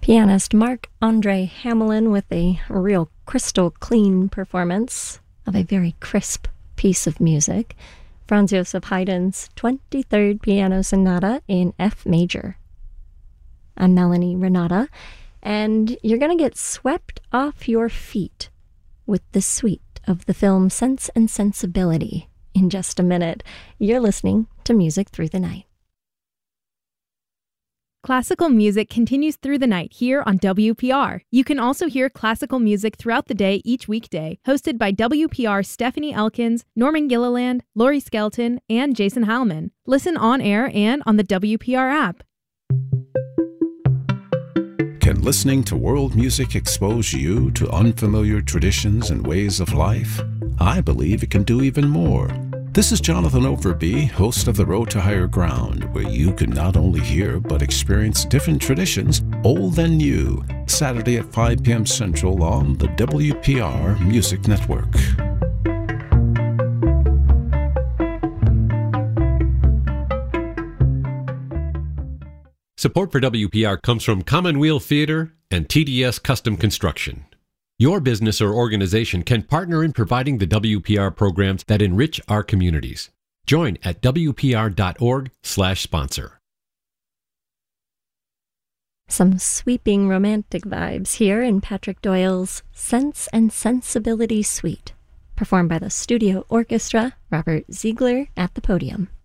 Pianist Marc-Andre Hamelin with a real crystal clean performance of a very crisp piece of music, Franz Joseph Haydn's 23rd Piano Sonata in F major. I'm Melanie Renata, and you're going to get swept off your feet with the suite of the film Sense and Sensibility in just a minute. You're listening to Music Through the Night. Classical music continues through the night here on WPR. You can also hear classical music throughout the day each weekday, hosted by WPR Stephanie Elkins, Norman Gilliland, Laurie Skelton, and Jason Heilman. Listen on air and on the WPR app. Can listening to world music expose you to unfamiliar traditions and ways of life? I believe it can do even more. This is Jonathan Overby, host of The Road to Higher Ground, where you can not only hear but experience different traditions, old and new, Saturday at 5 p.m. Central on the WPR Music Network. Support for WPR comes from Commonweal Theater and TDS Custom Construction. Your business or organization can partner in providing the WPR programs that enrich our communities. Join at WPR.org/sponsor. Some sweeping romantic vibes here in Patrick Doyle's Sense and Sensibility Suite, performed by the Studio Orchestra, Robert Ziegler at the podium.